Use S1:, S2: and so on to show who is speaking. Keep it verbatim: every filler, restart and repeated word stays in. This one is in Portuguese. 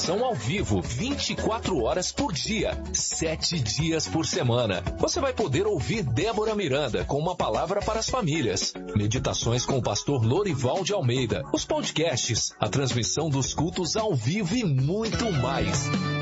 S1: transmissão ao vivo, vinte e quatro horas por dia, sete dias por semana. Você vai poder ouvir Débora Miranda com uma palavra para as famílias, meditações com o pastor Lorival de Almeida, os podcasts, a transmissão dos cultos ao vivo e muito mais.